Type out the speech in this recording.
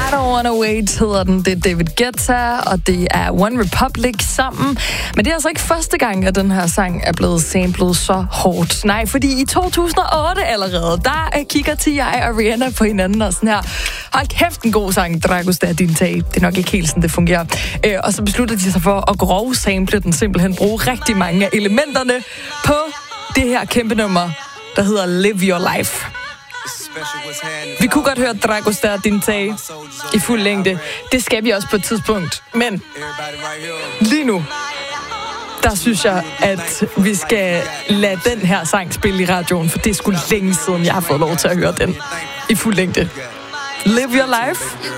I Don't Wanna Wait hedder den. Det er David Guetta, og det er One Republic sammen. Men det er altså ikke første gang, at den her sang er blevet samlet så hårdt. Nej, fordi i 2008 allerede, der kigger T.I. og Rihanna på hinanden og sådan her. Hold kæft, en god sang, Dragostea din tag. Det er nok ikke helt sådan, det fungerer. Og så beslutter de sig for at grovsample den, simpelthen bruge rigtig mange af elementerne på det her kæmpe nummer, der hedder Live Your Life. Vi kunne godt høre Dragostea din tag i fuld længde. Det skal vi også på et tidspunkt. Men lige nu, der synes jeg, at vi skal lade den her sang spille i radioen, for det er sgu længe siden, jeg har fået lov til at høre den i fuld længde. Live Your Life.